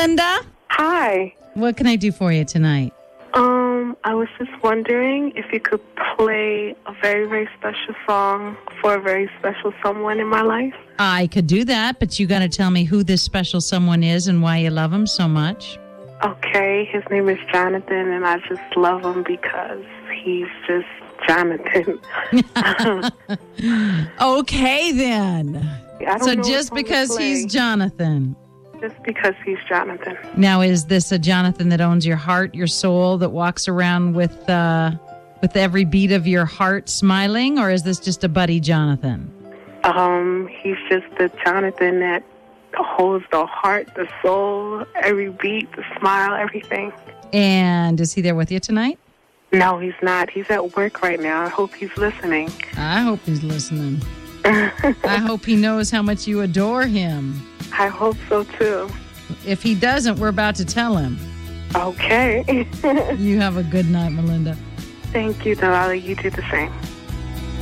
Melinda. Hi. What can I do for you tonight? I was just wondering if you could play a very, very special song for a very special someone in my life. I could do that, but you got to tell me who this special someone is and why you love him so much. Okay, his name is Jonathan, and I just love him because he's just Jonathan. Okay, then. I don't So know just what song to because play. he's Jonathan. Just because he's Jonathan. Now, is this a Jonathan that owns your heart, your soul, that walks around with every beat of your heart smiling, or is this just a buddy Jonathan? He's just the Jonathan that holds the heart, the soul, every beat, the smile, everything. And is he there with you tonight? No, he's not. He's at work right now. I hope he's listening. I hope he's listening. I hope he knows how much you adore him. I hope so, too. If he doesn't, we're about to tell him. Okay. You have a good night, Melinda. Thank you, Delilah. You do the same.